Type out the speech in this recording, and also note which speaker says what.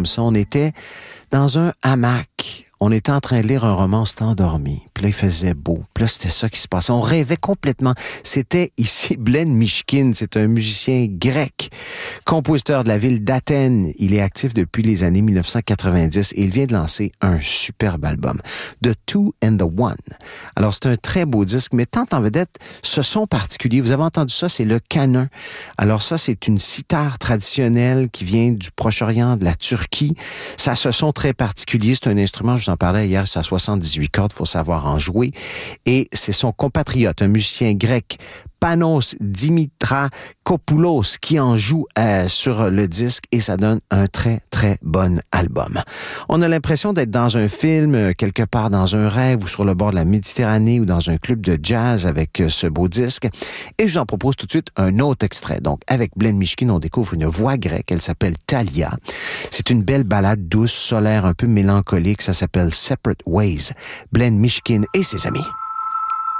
Speaker 1: comme ça. On était dans un hamac. On était en train de lire un roman, on s'était endormi. Puis là, il faisait beau. Puis là, c'était ça qui se passait. On rêvait complètement. C'était ici Blen Mishkin. C'est un musicien grec, compositeur de la ville d'Athènes. Il est actif depuis les années 1990 et il vient de lancer un superbe album, The Two and the One. Alors, c'est un très beau disque, mais tant en vedette, ce son particulier. Vous avez entendu ça, c'est le canon. Alors ça, c'est une cithare traditionnelle qui vient du Proche-Orient, de la Turquie. Ça a ce son très particulier. C'est un instrument, je vous en parlais hier, c'est à 78 cordes, il faut savoir en jouer. Et c'est son compatriote, un musicien grec, Panos Dimitrakopoulos, qui en joue sur le disque et ça donne un très, très bon album. On a l'impression d'être dans un film, quelque part dans un rêve ou sur le bord de la Méditerranée ou dans un club de jazz avec ce beau disque. Et je vous en propose tout de suite un autre extrait. Donc, avec Blen Mishkin, on découvre une voix grecque. Elle s'appelle Thalia. C'est une belle ballade douce, solaire, un peu mélancolique. Ça s'appelle Separate Ways. Blen Mishkin et ses amis.